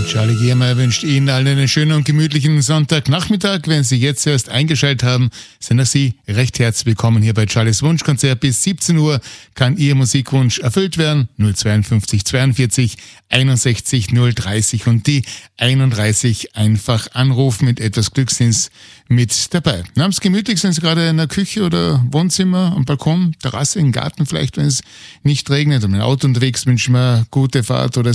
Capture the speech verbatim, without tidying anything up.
Charlie Giermeier wünscht Ihnen allen einen schönen und gemütlichen Sonntagnachmittag. Wenn Sie jetzt erst eingeschaltet haben, sind auch Sie recht herzlich willkommen hier bei Charlies Wunschkonzert. Bis siebzehn Uhr kann Ihr Musikwunsch erfüllt werden. null zweiundfünfzig zweiundvierzig einundsechzig null dreißig und die einunddreißig einfach anrufen. Mit etwas Glück sind Sie mit dabei. Haben Sie gemütlich? Sind Sie gerade in der Küche oder Wohnzimmer, am Balkon, Terrasse, im Garten vielleicht, wenn es nicht regnet? Oder mit dem Auto unterwegs, wünschen wir gute Fahrt oder